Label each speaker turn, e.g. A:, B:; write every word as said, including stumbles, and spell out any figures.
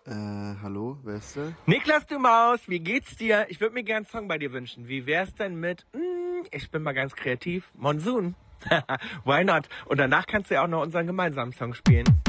A: Äh, hallo, wer ist da?
B: Niklas, du Maus, wie geht's dir? Ich würde mir gern einen Song bei dir wünschen. Wie wär's denn mit, mm, ich bin mal ganz kreativ, Monsun? Why not? Und danach kannst du ja auch noch unseren gemeinsamen Song spielen.